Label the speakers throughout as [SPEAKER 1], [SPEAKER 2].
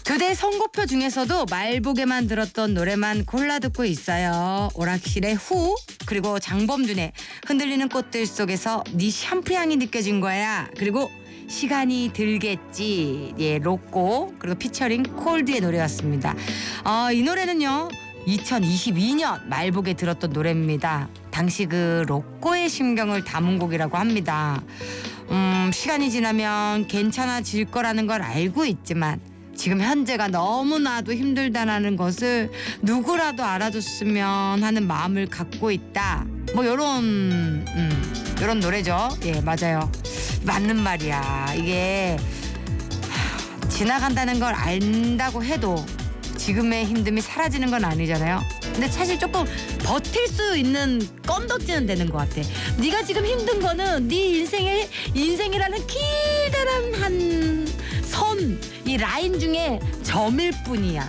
[SPEAKER 1] 두 대 선곡표 중에서도 말복에만 들었던 노래만 골라 듣고 있어요. 오락실의 후, 그리고 장범준의 흔들리는 꽃들 속에서 네 샴푸 향이 느껴진 거야. 그리고 시간이 들겠지. 예, 로꼬, 그리고 피처링 콜드의 노래였습니다. 이 노래는요 2022년 말복에 들었던 노래입니다. 당시 그 로꼬의 심경을 담은 곡이라고 합니다. 시간이 지나면 괜찮아질 거라는 걸 알고 있지만 지금 현재가 너무나도 힘들다라는 것을 누구라도 알아줬으면 하는 마음을 갖고 있다. 뭐 요런 노래죠. 예, 맞아요. 맞는 말이야. 이게 지나간다는 걸 안다고 해도 지금의 힘듦이 사라지는 건 아니잖아요. 근데 사실 조금 버틸 수 있는 건덕지는 되는 것 같아. 네가 지금 힘든 거는 네 인생이라는 길다란 한 선, 이 라인 중에 점일 뿐이야.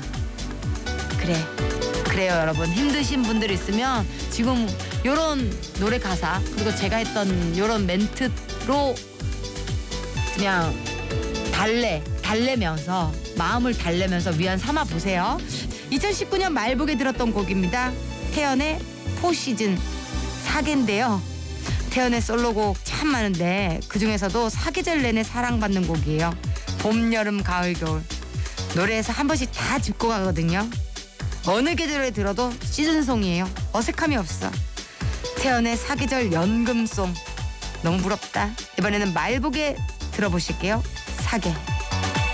[SPEAKER 1] 그래요 여러분. 힘드신 분들 있으면 지금 요런 노래 가사, 그리고 제가 했던 요런 멘트로 그냥 달래면서, 마음을 달래면서 위안 삼아 보세요. 2019년 말복에 들었던 곡입니다. 태연의 포시즌 사계인데요. 태연의 솔로곡 참 많은데 그중에서도 사계절 내내 사랑받는 곡이에요. 봄, 여름, 가을, 겨울 노래에서 한 번씩 다 짚고 가거든요. 어느 계절에 들어도 시즌송이에요. 어색함이 없어. 태연의 사계절 연금송 너무 부럽다. 이번에는 말복에 들어보실게요. 사계.